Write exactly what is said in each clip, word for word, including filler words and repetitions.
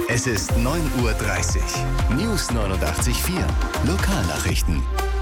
Es ist neun Uhr dreißig. News neunundachtzig Komma vier. Lokalnachrichten.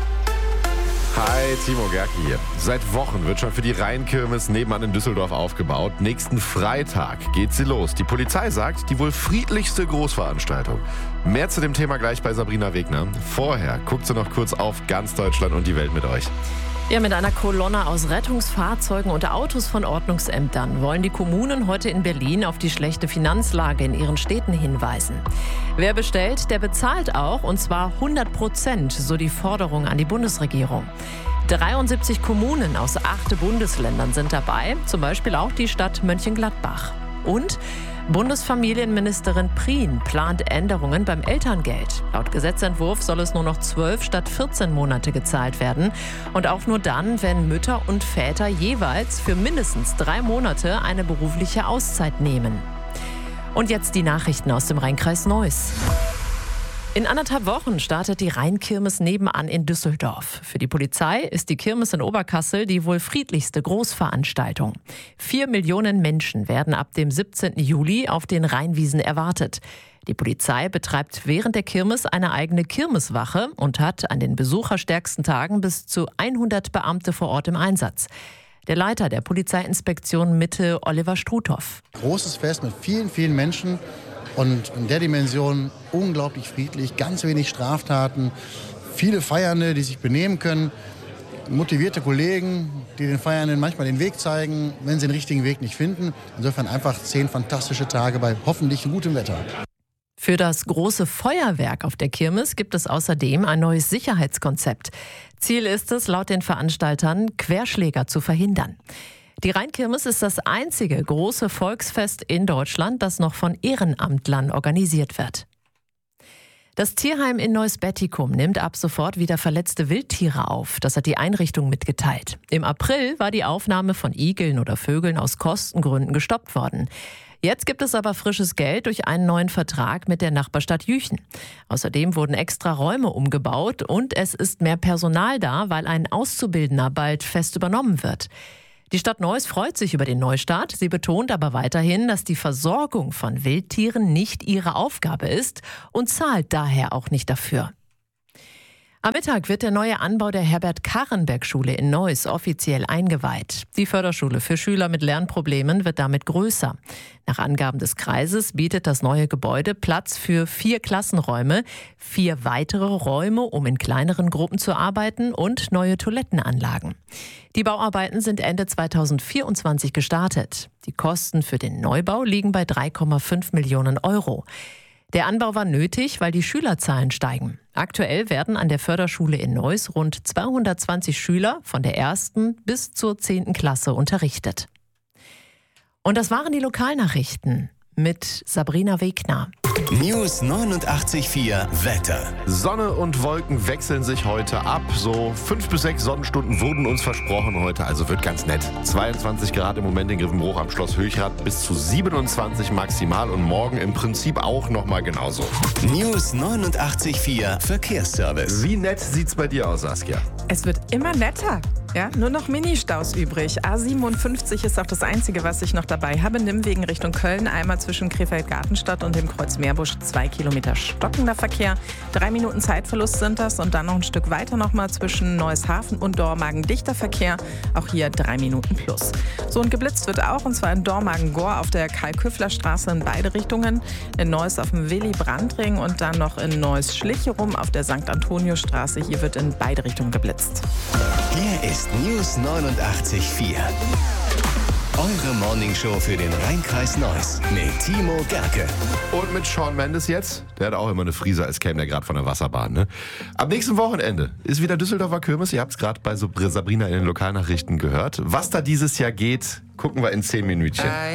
Hi, Timo Gerke hier. Seit Wochen wird schon für die Rheinkirmes nebenan in Düsseldorf aufgebaut. Nächsten Freitag geht sie los. Die Polizei sagt, die wohl friedlichste Großveranstaltung. Mehr zu dem Thema gleich bei Sabrina Wegner. Vorher guckt sie noch kurz auf ganz Deutschland und die Welt mit euch. Ja, mit einer Kolonne aus Rettungsfahrzeugen und Autos von Ordnungsämtern wollen die Kommunen heute in Berlin auf die schlechte Finanzlage in ihren Städten hinweisen. Wer bestellt, der bezahlt auch, und zwar hundert Prozent, so die Forderung an die Bundesregierung. dreiundsiebzig Kommunen aus acht Bundesländern sind dabei, zum Beispiel auch die Stadt Mönchengladbach. Und Bundesfamilienministerin Prien plant Änderungen beim Elterngeld. Laut Gesetzentwurf soll es nur noch zwölf statt vierzehn Monate gezahlt werden. Und auch nur dann, wenn Mütter und Väter jeweils für mindestens drei Monate eine berufliche Auszeit nehmen. Und jetzt die Nachrichten aus dem Rheinkreis Neuss. In anderthalb Wochen startet die Rheinkirmes nebenan in Düsseldorf. Für die Polizei ist die Kirmes in Oberkassel die wohl friedlichste Großveranstaltung. Vier Millionen Menschen werden ab dem siebzehnten Juli auf den Rheinwiesen erwartet. Die Polizei betreibt während der Kirmes eine eigene Kirmeswache und hat an den besucherstärksten Tagen bis zu hundert Beamte vor Ort im Einsatz. Der Leiter der Polizeiinspektion Mitte, Oliver Struthoff. Großes Fest mit vielen, vielen Menschen. Und in der Dimension unglaublich friedlich, ganz wenig Straftaten, viele Feiernde, die sich benehmen können, motivierte Kollegen, die den Feiernden manchmal den Weg zeigen, wenn sie den richtigen Weg nicht finden. Insofern einfach zehn fantastische Tage bei hoffentlich gutem Wetter. Für das große Feuerwerk auf der Kirmes gibt es außerdem ein neues Sicherheitskonzept. Ziel ist es, laut den Veranstaltern, Querschläger zu verhindern. Die Rheinkirmes ist das einzige große Volksfest in Deutschland, das noch von Ehrenamtlern organisiert wird. Das Tierheim in Neuss-Bettikum nimmt ab sofort wieder verletzte Wildtiere auf. Das hat die Einrichtung mitgeteilt. Im April war die Aufnahme von Igeln oder Vögeln aus Kostengründen gestoppt worden. Jetzt gibt es aber frisches Geld durch einen neuen Vertrag mit der Nachbarstadt Jüchen. Außerdem wurden extra Räume umgebaut und es ist mehr Personal da, weil ein Auszubildender bald fest übernommen wird. Die Stadt Neuss freut sich über den Neustart. Sie betont aber weiterhin, dass die Versorgung von Wildtieren nicht ihre Aufgabe ist und zahlt daher auch nicht dafür. Am Mittag wird der neue Anbau der Herbert-Kahrenberg-Schule in Neuss offiziell eingeweiht. Die Förderschule für Schüler mit Lernproblemen wird damit größer. Nach Angaben des Kreises bietet das neue Gebäude Platz für vier Klassenräume, vier weitere Räume, um in kleineren Gruppen zu arbeiten, und neue Toilettenanlagen. Die Bauarbeiten sind Ende zweitausendvierundzwanzig gestartet. Die Kosten für den Neubau liegen bei drei Komma fünf Millionen Euro. Der Anbau war nötig, weil die Schülerzahlen steigen. Aktuell werden an der Förderschule in Neuss rund zweihundertzwanzig Schüler von der ersten bis zur zehnten Klasse unterrichtet. Und das waren die Lokalnachrichten mit Sabrina Wegner. News neunundachtzig Komma vier Wetter. Sonne und Wolken wechseln sich heute ab. So fünf bis sechs Sonnenstunden wurden uns versprochen heute, also wird ganz nett. zweiundzwanzig Grad im Moment in Griffenbruch am Schloss Höchrath, bis zu siebenundzwanzig maximal und morgen im Prinzip auch nochmal genauso. News neunundachtzig Komma vier Verkehrsservice. Wie nett sieht's bei dir aus, Saskia? Es wird immer netter. Ja, nur noch Ministaus übrig. A siebenundfünfzig ist auch das Einzige, was ich noch dabei habe. Nimmwegen Richtung Köln, einmal zwischen Krefeld-Gartenstadt und dem Kreuz Meerbusch, zwei Kilometer stockender Verkehr. Drei Minuten Zeitverlust sind das, und dann noch ein Stück weiter nochmal zwischen Neueshafen und Dormagen dichter Verkehr. Auch hier drei Minuten plus. So, und geblitzt wird auch, und zwar in Dormagen-Gohr auf der Karl-Küffler-Straße in beide Richtungen. In Neuss auf dem Willy-Brandt-Ring und dann noch in Neuss-Schlicherum auf der Sankt Antonius-Straße. Hier wird in beide Richtungen geblitzt. Hier ist News neunundachtzig Komma vier. Eure Morningshow für den Rheinkreis Neuss mit Timo Gerke. Und mit Shawn Mendes jetzt. Der hat auch immer eine Frise, als käme der gerade von der Wasserbahn. Ne? Am nächsten Wochenende ist wieder Düsseldorfer Kirmes. Ihr habt es gerade bei Sabrina in den Lokalnachrichten gehört. Was da dieses Jahr geht, gucken wir in zehn Minütchen.